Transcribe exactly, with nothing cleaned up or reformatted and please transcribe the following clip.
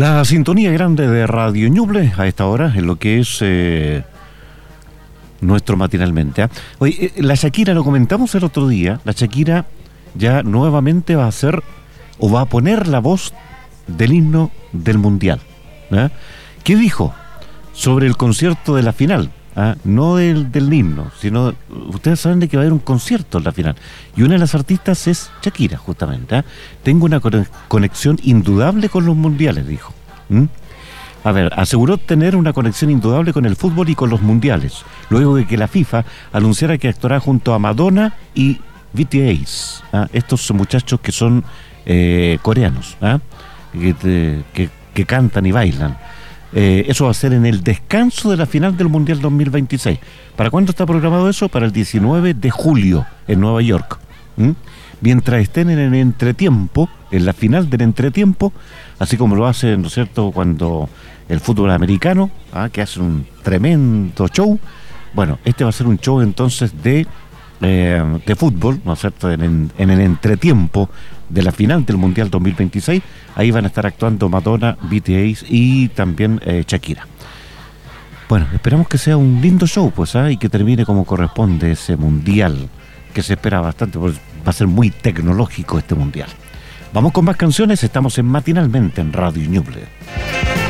La sintonía grande de Radio Ñuble a esta hora es lo que es eh, nuestro matinalmente. ¿eh? Oye, eh, la Shakira, lo comentamos el otro día, la Shakira ya nuevamente va a hacer o va a poner la voz del himno del Mundial. ¿eh? ¿Qué dijo sobre el concierto de la final? ¿eh? No del, del himno, sino, ustedes saben de que va a haber un concierto en la final. Y una de las artistas es Shakira, justamente. ¿eh? Tengo una conexión indudable con los mundiales, dijo. ¿Mm? A ver, aseguró tener una conexión indudable con el fútbol y con los mundiales, luego de que la FIFA anunciara que actuará junto a Madonna y B T S, ¿ah? Estos muchachos que son eh, coreanos, ¿ah? que, que, que cantan y bailan. Eh, eso va a ser en el descanso de la final del Mundial dos mil veintiséis. ¿Para cuándo está programado eso? Para el diecinueve de julio en Nueva York. ¿Mm? Mientras estén en el entretiempo, en la final del entretiempo, así como lo hacen, ¿no es cierto?, cuando el fútbol americano, ¿ah? que hace un tremendo show. Bueno, este va a ser un show entonces de, eh, de fútbol, ¿no es cierto?, en, en, en el entretiempo de la final del Mundial dos mil veintiséis. Ahí van a estar actuando Madonna, B T S y también eh, Shakira. Bueno, esperamos que sea un lindo show, pues, ¿ah? y que termine como corresponde ese Mundial, que se espera bastante, porque va a ser muy tecnológico este Mundial. Vamos con más canciones, estamos en Matinalmente en Radio Ñuble.